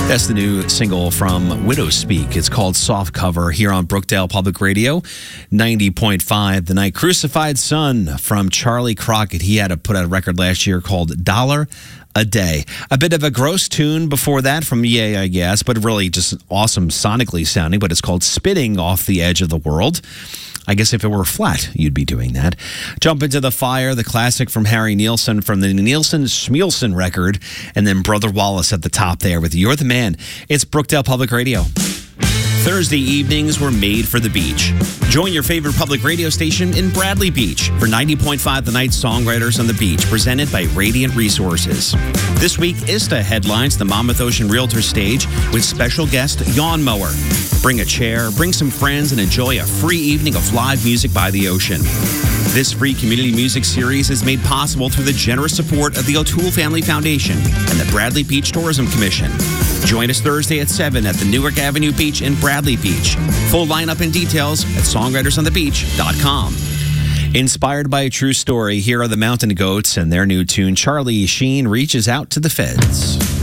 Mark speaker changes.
Speaker 1: That's the new single from Widow Speak. It's called Soft Cover here on Brookdale Public Radio, 90.5. The Night Crucified Son from Charlie Crockett. He had to put out a record last year called Dollar a Day. A bit of a gross tune before that from Ye, I guess, but really just awesome sonically sounding, but it's called Spitting Off the Edge of the World. I guess if it were flat, you'd be doing that. Jump Into the Fire, the classic from Harry Nilsson from the Nilsson-Schmielsen record, and then Brother Wallace at the top there with You're the Man. It's Brookdale Public Radio. Thursday evenings were made for the beach. Join your favorite public radio station in Bradley Beach for 90.5 The Night Songwriters on the Beach, presented by Radiant Resources. This week, ISTA headlines the Monmouth Ocean Realtor stage with special guest Yawn Mower. Bring a chair, bring some friends, and enjoy a free evening of live music by the ocean. This free community music series is made possible through the generous support of the O'Toole Family Foundation and the Bradley Beach Tourism Commission. Join us Thursday at 7 at the Newark Avenue Beach in Bradley Beach. Full lineup and details at songwritersonthebeach.com. Inspired by a true story, here are the Mountain Goats and their new tune, Charlie Sheen Reaches Out to the Feds.